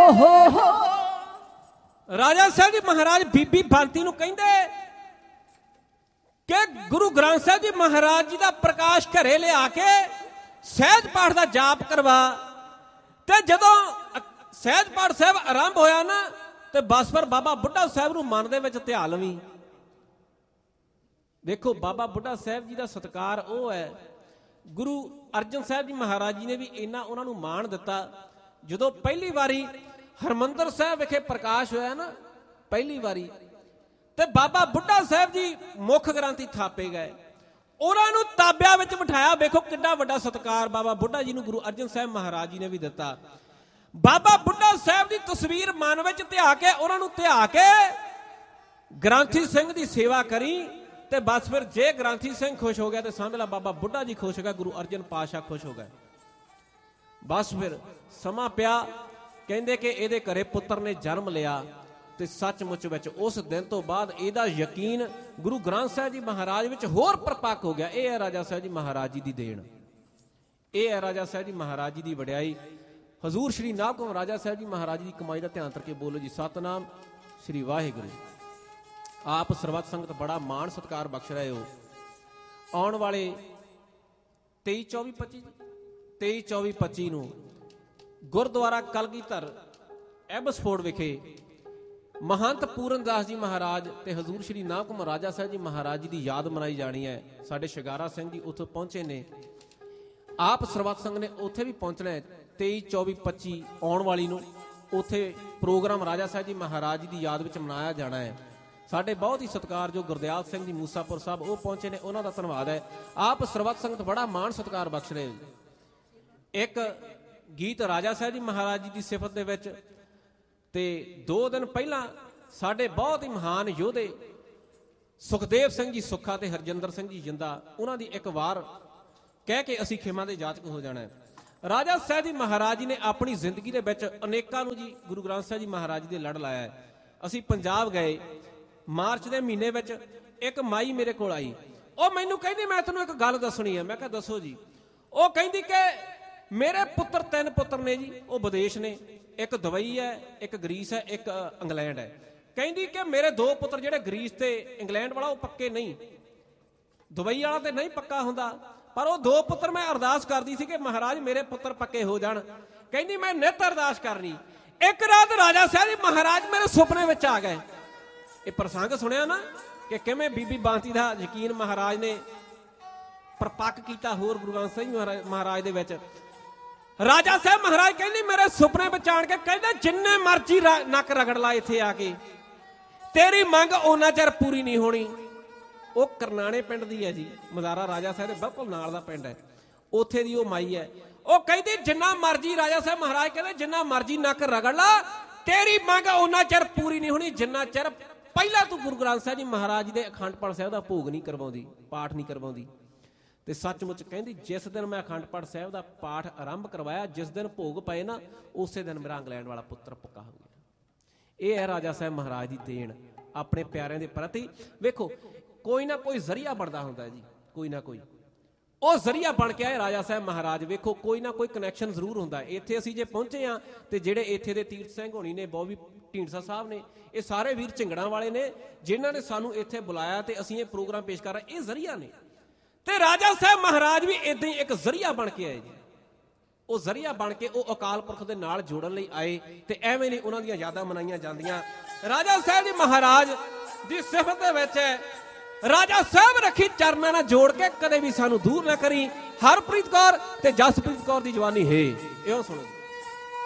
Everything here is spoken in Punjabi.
ਰਾਜਾ ਸਾਹਿਬ ਜੀ ਮਹਾਰਾਜ ਬੀਬੀ ਬੰਤੀ ਨੂੰ ਕਹਿੰਦੇ ਕਿ ਗੁਰੂ ਗ੍ਰੰਥ ਸਾਹਿਬ ਜੀ ਮਹਾਰਾਜ ਜੀ ਦਾ ਪ੍ਰਕਾਸ਼ ਘਰੇ ਲਿਆ ਕੇ ਸਹਿਜ ਪਾਠ ਦਾ ਜਾਪ ਕਰਵਾ। ਤੇ ਜਦੋਂ ਸਹਿਜ ਪਾਠ ਸਾਹਿਬ ਆਰੰਭ ਹੋਇਆ ਨਾ ਤੇ ਬਸ ਫਿਰ ਬਾਬਾ ਬੁੱਢਾ ਸਾਹਿਬ ਨੂੰ ਮਨ ਦੇ ਵਿੱਚ ਧਿਆ ਲਵੀਂ। ਦੇਖੋ ਬਾਬਾ ਬੁੱਢਾ ਸਾਹਿਬ ਜੀ ਦਾ ਸਤਿਕਾਰ ਉਹ ਹੈ। ਗੁਰੂ ਅਰਜਨ ਸਾਹਿਬ ਜੀ ਮਹਾਰਾਜ ਜੀ ਨੇ ਵੀ ਇੰਨਾ ਉਹਨਾਂ ਨੂੰ ਮਾਣ ਦਿੱਤਾ। ਜਦੋਂ ਪਹਿਲੀ ਵਾਰੀ ਹਰਿਮੰਦਰ ਸਾਹਿਬ ਵਿਖੇ ਪ੍ਰਕਾਸ਼ ਹੋਇਆ ਨਾ ਪਹਿਲੀ ਵਾਰੀ, ਤੇ ਬਾਬਾ ਬੁੱਢਾ ਸਾਹਿਬ ਜੀ ਮੁੱਖ ਗ੍ਰੰਥੀ ਥਾਪੇ ਗਏ, ਉਹਨਾਂ ਨੂੰ ਤਾਬਿਆਂ ਵਿੱਚ ਬਿਠਾਇਆ। ਵੇਖੋ ਕਿੰਨਾ ਵੱਡਾ ਸਤਿਕਾਰ ਬਾਬਾ ਬੁੱਢਾ ਜੀ ਨੂੰ ਗੁਰੂ ਅਰਜਨ ਸਾਹਿਬ ਮਹਾਰਾਜ ਜੀ ਨੇ ਵੀ ਦਿੱਤਾ। ਬਾਬਾ ਬੁੱਢਾ ਸਾਹਿਬ ਦੀ ਤਸਵੀਰ ਮਨ ਵਿੱਚ ਧਿਆ ਕੇ ਉਹਨਾਂ ਨੂੰ ਧਿਆ ਕੇ ਗ੍ਰੰਥੀ ਸਿੰਘ ਦੀ ਸੇਵਾ ਕਰੀ। ਤੇ ਬਸ ਫਿਰ ਜੇ ਗ੍ਰੰਥੀ ਸਿੰਘ ਖੁਸ਼ ਹੋ ਗਿਆ ਤੇ ਸਮਝ ਲਾ ਬਾਬਾ ਬੁੱਢਾ ਜੀ ਖੁਸ਼ ਹੋ ਗਿਆ, ਗੁਰੂ ਅਰਜਨ ਪਾਤਸ਼ਾਹ ਖੁਸ਼ ਹੋ ਗਏ। ਬਸ ਫਿਰ ਸਮਾਂ ਪਿਆ, ਕਹਿੰਦੇ ਕਿ ਇਹਦੇ ਘਰੇ ਪੁੱਤਰ ਨੇ ਜਨਮ ਲਿਆ। ਤੇ ਸੱਚਮੁੱਚ ਵਿੱਚ ਉਸ ਦਿਨ ਤੋਂ ਬਾਅਦ ਇਹਦਾ ਯਕੀਨ ਗੁਰੂ ਗ੍ਰੰਥ ਸਾਹਿਬ ਜੀ ਮਹਾਰਾਜ ਵਿੱਚ ਹੋਰ ਪਰਪੱਕ ਹੋ ਗਿਆ। ਇਹ ਹੈ ਰਾਜਾ ਸਾਹਿਬ ਜੀ ਮਹਾਰਾਜ ਜੀ ਦੀ ਦੇਣ, ਇਹ ਹੈ ਰਾਜਾ ਸਾਹਿਬ ਜੀ ਮਹਾਰਾਜ ਜੀ ਦੀ ਵਡਿਆਈ। ਹਜ਼ੂਰ ਸ਼੍ਰੀ ਨਾਭਕਮ ਰਾਜਾ ਸਾਹਿਬ ਜੀ ਮਹਾਰਾਜ ਜੀ ਦੀ ਕਮਾਈ ਦਾ ਧਿਆਨ ਕਰਕੇ ਬੋਲੋ ਜੀ ਸਤਨਾਮ ਸ਼੍ਰੀ ਵਾਹਿਗੁਰੂ। ਆਪ ਸਰਬੱਤ ਸੰਗਤ ਬੜਾ ਮਾਣ ਸਤਿਕਾਰ ਬਖਸ਼ ਰਹੇ ਹੋ। ਆਉਣ ਵਾਲੇ 23-24-25 ਨੂੰ ਗੁਰਦੁਆਰਾ ਕਲਗੀਧਰ ਐਬਸਫੋਰਡ ਵਿਖੇ ਮਹੰਤ ਪੂਰਨ ਦਾਸ ਜੀ ਮਹਾਰਾਜ ਤੇ ਹਜ਼ੂਰ ਸ਼੍ਰੀ ਨਾਭਕਮ ਰਾਜਾ ਸਾਹਿਬ ਜੀ ਮਹਾਰਾਜ ਜੀ ਦੀ ਯਾਦ ਮਨਾਈ ਜਾਣੀ ਹੈ। ਸਾਡੇ ਸ਼ਿਗਾਰਾ ਸਿੰਘ ਜੀ ਉੱਥੇ ਪਹੁੰਚੇ ਨੇ, ਆਪ ਸਰਬੱਤ ਸੰਗਤ ਨੇ ਉੱਥੇ ਵੀ ਪਹੁੰਚਣਾ ਹੈ। 23-24-25 ਆਉਣ ਵਾਲੀ ਨੂੰ ਉੱਥੇ ਪ੍ਰੋਗਰਾਮ ਰਾਜਾ ਸਾਹਿਬ ਜੀ ਮਹਾਰਾਜ ਜੀ ਦੀ ਯਾਦ ਵਿੱਚ ਮਨਾਇਆ ਜਾਣਾ ਹੈ। ਸਾਡੇ ਬਹੁਤ ਹੀ ਸਤਿਕਾਰਯੋਗ ਗੁਰਦਿਆਲ ਸਿੰਘ ਜੀ ਮੂਸਾਪੁਰ ਸਾਹਿਬ ਉਹ ਪਹੁੰਚੇ ਨੇ, ਉਹਨਾਂ ਦਾ ਧੰਨਵਾਦ ਹੈ। ਆਪ ਸਰਬੱਤ ਸੰਗਤ ਬੜਾ ਮਾਣ ਸਤਿਕਾਰ ਬਖਸ਼ ਰਹੇ। ਇੱਕ ਗੀਤ ਰਾਜਾ ਸਾਹਿਬ ਜੀ ਮਹਾਰਾਜ ਜੀ ਦੀ ਸਿਫਤ ਦੇ ਵਿੱਚ, ਤੇ 2 ਦਿਨ ਪਹਿਲਾਂ ਸਾਡੇ ਬਹੁਤ ਹੀ ਮਹਾਨ ਯੋਧੇ ਸੁਖਦੇਵ ਸਿੰਘ ਜੀ ਸੁੱਖਾ ਤੇ ਹਰਜਿੰਦਰ ਸਿੰਘ ਜੀ ਜਿੰਦਾ, ਉਹਨਾਂ ਦੀ ਇੱਕ ਵਾਰ ਕਹਿ ਕੇ ਅਸੀਂ ਖੇਮਾਂ ਦੇ ਜਾਚਕ ਹੋ ਜਾਣਾ ਹੈ। ਰਾਜਾ ਸਾਹਿਬ ਜੀ ਮਹਾਰਾਜ ਜੀ ਨੇ ਆਪਣੀ ਜ਼ਿੰਦਗੀ ਦੇ ਵਿੱਚ ਅਨੇਕਾਂ ਨੂੰ ਜੀ ਗੁਰੂ ਗ੍ਰੰਥ ਸਾਹਿਬ ਜੀ ਮਹਾਰਾਜ ਜੀ ਦੇ ਲੜ ਲਾਇਆ ਹੈ। ਅਸੀਂ ਪੰਜਾਬ ਗਏ ਮਾਰਚ ਦੇ ਮਹੀਨੇ ਵਿੱਚ, ਇੱਕ ਮਾਈ ਮੇਰੇ ਕੋਲ ਆਈ, ਉਹ ਮੈਨੂੰ ਕਹਿੰਦੀ ਮੈਂ ਤੁਹਾਨੂੰ ਇੱਕ ਗੱਲ ਦੱਸਣੀ ਹੈ। ਮੈਂ ਕਿਹਾ ਦੱਸੋ ਜੀ। ਉਹ ਕਹਿੰਦੀ ਕਿ ਮੇਰੇ ਪੁੱਤਰ 3 ਪੁੱਤਰ ਨੇ ਜੀ, ਉਹ ਵਿਦੇਸ਼ ਨੇ, ਇੱਕ ਦੁਬਈ ਹੈ, ਇੱਕ ਗਰੀਸ ਹੈ, ਇੱਕ ਇੰਗਲੈਂਡ ਹੈ। ਕਹਿੰਦੀ ਕਿ ਮੇਰੇ 2 ਪੁੱਤਰ ਜਿਹੜੇ ਗਰੀਸ ਤੇ ਇੰਗਲੈਂਡ ਵਾਲਾ ਉਹ ਪੱਕੇ ਨਹੀਂ, ਦੁਬਈ ਵਾਲਾ ਤੇ ਨਹੀਂ ਪੱਕਾ ਹੁੰਦਾ, ਪਰ ਉਹ 2 ਪੁੱਤਰ ਮੈਂ ਅਰਦਾਸ ਕਰਦੀ ਸੀ ਕਿ ਮਹਾਰਾਜ ਮੇਰੇ ਪੁੱਤਰ ਪੱਕੇ ਹੋ ਜਾਣ। ਕਹਿੰਦੀ ਮੈਂ ਨਿੱਤ ਅਰਦਾਸ ਕਰਨੀ। ਇੱਕ ਰਾਤ ਰਾਜਾ ਸਾਹਿਬ ਜੀ ਮਹਾਰਾਜ ਮੇਰੇ ਸੁਪਨੇ ਵਿੱਚ ਆ ਗਏ। ਇਹ ਪ੍ਰਸੰਗ ਸੁਣਿਆ ਨਾ ਕਿ ਕਿਵੇਂ ਬੀਬੀ ਬਾਂਤੀ ਦਾ ਯਕੀਨ ਮਹਾਰਾਜ ਨੇ ਪਰਪੱਕ ਕੀਤਾ ਹੋਰ ਗੁਰੂ ਗ੍ਰੰਥ ਸਾਹਿਬ ਮਹਾਰਾਜ ਦੇ ਵਿੱਚ। ਰਾਜਾ ਸਾਹਿਬ ਮਹਾਰਾਜ ਕਹਿੰਦੇ ਮੇਰੇ ਸੁਪਨੇ ਵਿੱਚ ਆਣ ਕੇ ਕਹਿੰਦੇ ਜਿੰਨੇ ਮਰਜ਼ੀ ਨੱਕ ਰਗੜ ਲਾ ਇੱਥੇ ਆ ਕੇ, ਤੇਰੀ ਮੰਗ ਉਹਨਾਂ ਚਿਰ ਪੂਰੀ ਨਹੀਂ ਹੋਣੀ। ਉਹ ਕਰਨਾਣੇ ਪਿੰਡ ਦੀ ਹੈ ਜੀ, ਮਜ਼ਾਰਾ ਰਾਜਾ ਸਾਹਿਬ ਦੇ ਬਿਲਕੁਲ ਨਾਲ ਦਾ ਪਿੰਡ ਹੈ, ਉੱਥੇ ਦੀ ਉਹ ਮਾਈ ਹੈ। ਉਹ ਕਹਿੰਦੀ ਜਿੰਨਾ ਮਰਜ਼ੀ ਰਾਜਾ ਸਾਹਿਬ ਮਹਾਰਾਜ ਕਹਿੰਦੇ ਜਿੰਨਾ ਮਰਜ਼ੀ ਨੱਕ ਰਗੜ ਲਾ, ਤੇਰੀ ਮੰਗ ਉਹਨਾਂ ਚਿਰ ਪੂਰੀ ਨਹੀਂ ਹੋਣੀ ਜਿੰਨਾ ਚਿਰ ਪਹਿਲਾਂ ਤੂੰ ਗੁਰੂ ਗ੍ਰੰਥ ਸਾਹਿਬ ਜੀ ਮਹਾਰਾਜ ਜੀ ਦੇ ਅਖੰਡ ਪਾਠ ਸਾਹਿਬ ਦਾ ਭੋਗ ਨਹੀਂ ਕਰਵਾਉਂਦੀ, ਪਾਠ ਨਹੀਂ ਕਰਵਾਉਂਦੀ। ਤੇ ਸੱਚਮੁੱਚ ਕਹਿੰਦੀ ਜਿਸ ਦਿਨ ਮੈਂ ਅਖੰਡ ਪਾਠ ਸਾਹਿਬ ਦਾ ਪਾਠ ਆਰੰਭ ਕਰਵਾਇਆ, ਜਿਸ ਦਿਨ ਭੋਗ ਪਏ ਨਾ, ਉਸੇ ਦਿਨ ਮੇਰਾ ਇੰਗਲੈਂਡ ਵਾਲਾ ਪੁੱਤਰ ਪੱਕਾ ਹੋ ਗਿਆ। ਇਹ ਹੈ ਰਾਜਾ ਸਾਹਿਬ ਮਹਾਰਾਜ ਦੀ ਦੇਣ ਆਪਣੇ ਪਿਆਰਿਆਂ ਦੇ ਪ੍ਰਤੀ। ਵੇਖੋ ਕੋਈ ਨਾ ਕੋਈ ਜ਼ਰੀਆ ਬਣਦਾ ਹੁੰਦਾ ਜੀ, ਕੋਈ ਨਾ ਕੋਈ ਉਹ ਜ਼ਰੀਆ ਬਣ ਕੇ ਆਏ ਰਾਜਾ ਸਾਹਿਬ ਮਹਾਰਾਜ। ਵੇਖੋ ਕੋਈ ਨਾ ਕੋਈ ਕਨੈਕਸ਼ਨ ਜ਼ਰੂਰ ਹੁੰਦਾ। ਇੱਥੇ ਅਸੀਂ ਜੇ ਪਹੁੰਚੇ ਹਾਂ ਤੇ ਜਿਹੜੇ ਇੱਥੇ ਦੇ ਤੀਰਥ ਸਿੰਘ ਹੋਣੀ ਨੇ, ਬੋਵੀ ਢੀਂਡਸਾ ਸਾਹਿਬ ਨੇ, ਇਹ ਸਾਰੇ ਵੀਰ ਝਿੰਗੜਾਂ ਵਾਲੇ ਨੇ ਜਿਨ੍ਹਾਂ ਨੇ ਸਾਨੂੰ ਇੱਥੇ ਬੁਲਾਇਆ ਤੇ ਅਸੀਂ ਇਹ ਪ੍ਰੋਗਰਾਮ ਪੇਸ਼ ਕਰ ਰਹੇ, ਇਹ ਜ਼ਰੀਆ ਨੇ। ਤੇ ਰਾਜਾ ਸਾਹਿਬ ਮਹਾਰਾਜ ਵੀ ਏਦਾਂ ਹੀ ਇੱਕ ਜ਼ਰੀਆ ਬਣ ਕੇ ਆਏ ਜੀ। ਉਹ ਜ਼ਰੀਆ ਬਣ ਕੇ ਉਹ ਅਕਾਲ ਪੁਰਖ ਦੇ ਨਾਲ ਜੋੜਨ ਲਈ ਆਏ ਤੇ ਐਵੇਂ ਨਹੀਂ ਉਹਨਾਂ ਦੀਆਂ ਯਾਦਾਂ ਮਨਾਈਆਂ ਜਾਂਦੀਆਂ। ਰਾਜਾ ਸਾਹਿਬ ਜੀ ਮਹਾਰਾਜ ਦੀ ਸਿਫਤ ਦੇ ਵਿੱਚ ਰਾਜਾ ਸਾਹਿਬ ਰੱਖੀ ਚਰਨਾਂ ਨਾਲ ਜੋੜ ਕੇ ਕਦੇ ਵੀ ਸਾਨੂੰ ਦੂਰ ਨਾ ਕਰੀ। ਹਰਪ੍ਰੀਤ ਕੌਰ ਤੇ ਜਸਪ੍ਰੀਤ ਕੌਰ ਦੀ ਜਵਾਨੀ ਹੈ, ਇਹੋ ਸੁਣੋ।